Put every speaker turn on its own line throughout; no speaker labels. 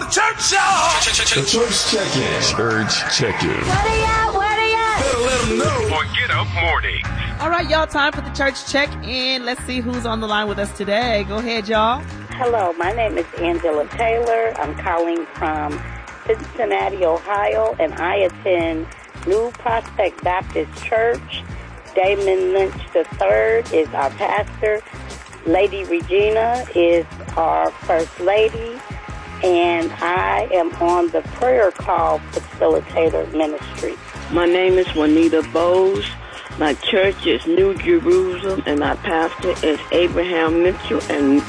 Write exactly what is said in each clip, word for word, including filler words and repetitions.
church, y'all.
The church check-in. Church check-in.
Where they at? Where they at?
Better let them know.
For Get Up Morning.
All right, y'all, time for the church check-in. Let's see who's on the line with us today. Go ahead, y'all.
Hello, my name is Angela Taylor. I'm calling from Cincinnati, Ohio, and I attend New Prospect Baptist Church. Damon Lynch the third is our pastor. Lady Regina is our first lady. And I am on the prayer call facilitator ministry.
My name is Juanita Bowes. My church is New Jerusalem, and my pastor is Abraham Mitchell and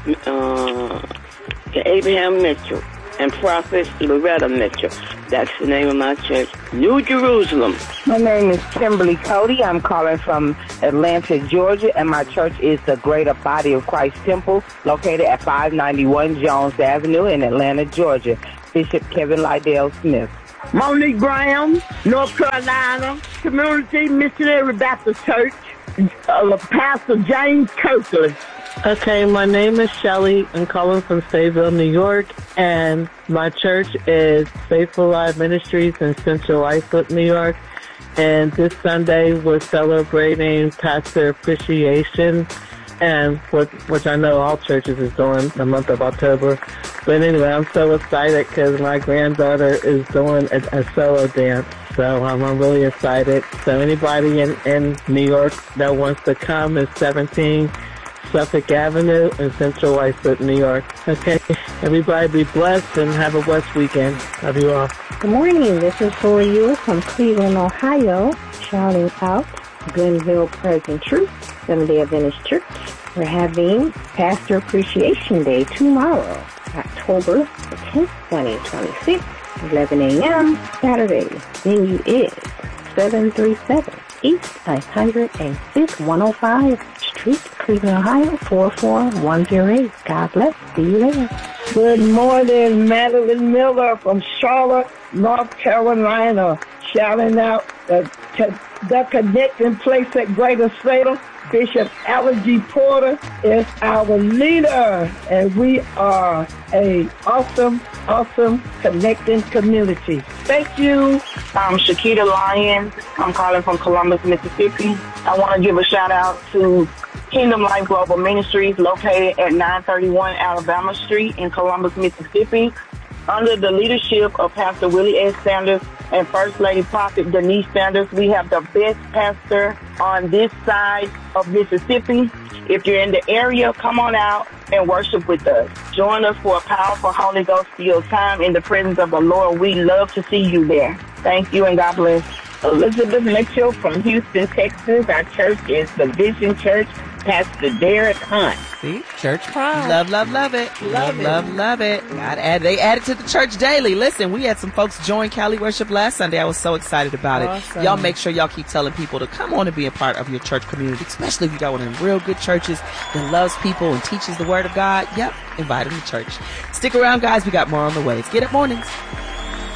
uh, Abraham Mitchell and Prophet Loretta Mitchell. That's the name of my church, New Jerusalem.
My name is Kimberly Cody. I'm calling from Atlanta, Georgia, and my church is the Greater Body of Christ Temple, located at five ninety-one Jones Avenue in Atlanta, Georgia. Bishop Kevin Lydell Smith.
Monique Graham, North Carolina, Community Missionary Baptist Church, uh, Pastor James Kirkland.
Okay, my name is Shelley. I'm calling from Sayville, New York, and my church is Faithful Life Ministries in Central Islip, New York. And this Sunday we're celebrating Pastor Appreciation, and what, which I know all churches is doing the month of October. But anyway, I'm so excited because my granddaughter is doing a, a solo dance. So um, I'm really excited. So anybody in, in New York that wants to come is seventeen Suffolk Avenue in Central Islip, New York. Okay, everybody be blessed and have a blessed weekend. Love you all.
Good morning. This is Tori Ewell from Cleveland, Ohio, shouting out Glenville Present Truth, Seventh-day Adventist Church. We're having Pastor Appreciation Day tomorrow, October the tenth, twenty twenty-six, eleven a.m. Saturday. Venue is seven thirty-seven East five hundred fifth, one oh five Street, Cleveland, Ohio, four four one zero eight. God bless. See you there.
Good morning, Madeline Miller from Charlotte, North Carolina, shouting out the, the connecting place at Greater Salem. Bishop Alan G. Porter is our leader, and we are a awesome, awesome connecting community. Thank you.
I'm Shakita Lyons. I'm calling from Columbus, Mississippi. I want to give a shout out to Kingdom Life Global Ministries, located at nine thirty-one Alabama Street in Columbus, Mississippi. Under the leadership of Pastor Willie S. Sanders and First Lady Prophet Denise Sanders, we have the best pastor on this side of Mississippi. If you're in the area, come on out and worship with us. Join us for a powerful Holy Ghost-filled time in the presence of the Lord. We love to see you there. Thank you and God bless.
Elizabeth Mitchell from Houston, Texas. Our church is the Vision Church, Pastor Derek Hunt.
See? Church pride. Love, love, love it. Love, love, it. love, love it. God add, they added to the church daily. Listen, we had some folks join Cali Worship last Sunday. I was so excited about awesome. it. Y'all make sure y'all keep telling people to come on and be a part of your church community, especially if you got one of them real good churches that loves people and teaches the word of God. Yep, invite them to church. Stick around, guys. We got more on the way. It's Get Up Mornings.